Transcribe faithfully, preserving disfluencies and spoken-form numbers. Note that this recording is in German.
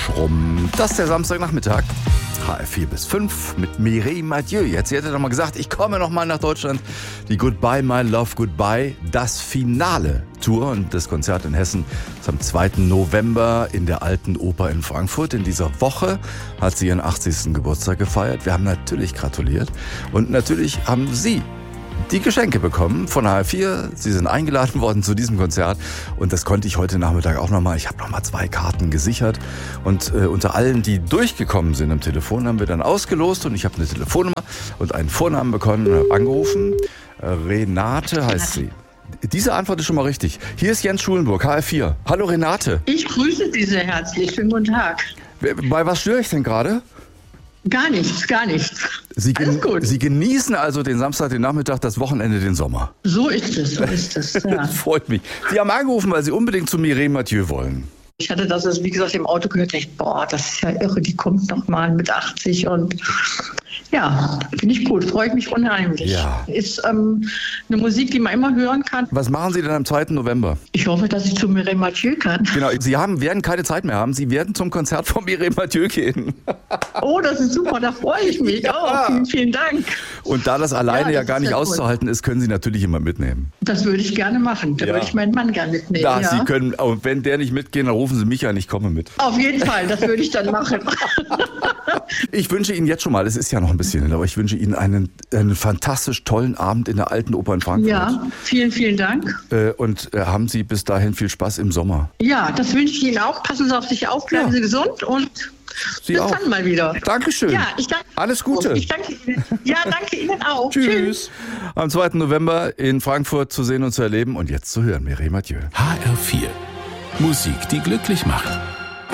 Schrumm. Das ist der Samstagnachmittag. H R vier bis fünf mit Mireille Mathieu. Jetzt, sie hätte doch mal gesagt, ich komme noch mal nach Deutschland. Die Goodbye, My Love, Goodbye, das Finale Tour und das Konzert in Hessen ist am zweiten November in der Alten Oper in Frankfurt. In dieser Woche hat sie ihren achtzigsten Geburtstag gefeiert. Wir haben natürlich gratuliert und natürlich haben Sie die Geschenke bekommen von H R vier. Sie sind eingeladen worden zu diesem Konzert und das konnte ich heute Nachmittag auch nochmal. Ich habe nochmal zwei Karten gesichert und äh, unter allen, die durchgekommen sind am Telefon, haben wir dann ausgelost und ich habe eine Telefonnummer und einen Vornamen bekommen und habe angerufen. Äh, Renate heißt sie. Diese Antwort ist schon mal richtig. Hier ist Jens Schulenburg, H R vier. Hallo Renate. Ich grüße Sie sehr herzlich. Schönen guten Tag. Bei was störe ich denn gerade? Gar nichts, gar nichts. Sie, gen- Alles gut. Sie genießen also den Samstag, den Nachmittag, das Wochenende, den Sommer. So ist es, so ist es. Ja. Das freut mich. Sie haben angerufen, weil Sie unbedingt zu Mireille Mathieu wollen. Ich hatte das, also wie gesagt, im Auto gehört, ich, boah, das ist ja irre, die kommt noch mal mit achtzig und ja, finde ich gut, freue ich mich unheimlich. Ja. Ist ähm, eine Musik, die man immer hören kann. Was machen Sie denn am zweiten November? Ich hoffe, dass ich zu Mireille Mathieu kann. Genau, Sie haben, werden keine Zeit mehr haben. Sie werden zum Konzert von Mireille Mathieu gehen. Oh, das ist super, da freue ich mich. Ja. Oh, vielen, vielen Dank. Und da das alleine ja, Ja, das gar ist nicht ja cool. auszuhalten ist, können Sie natürlich immer mitnehmen. Das würde ich gerne machen. Da Ja. würde ich meinen Mann gerne mitnehmen. Da, ja. Sie können, und wenn der nicht mitgeht, dann rufen Sie mich an, ich komme mit. Auf jeden Fall, das würde ich dann machen. Ich wünsche Ihnen jetzt schon mal, es ist ja noch ein bisschen hin, aber ich wünsche Ihnen einen, einen fantastisch tollen Abend in der Alten Oper in Frankfurt. Ja, vielen, vielen Dank. Äh, Und äh, haben Sie bis dahin viel Spaß im Sommer. Ja, das wünsche ich Ihnen auch. Passen Sie auf sich auf, bleiben Ja. Sie gesund und Sie bis auch. dann mal wieder. Dankeschön. Ja, ich danke. Alles Gute. Ich danke Ihnen. Ja, danke Ihnen auch. Tschüss. Am zweiten November in Frankfurt zu sehen und zu erleben und jetzt zu hören, Mireille Mathieu. H R vier. Musik, die glücklich macht.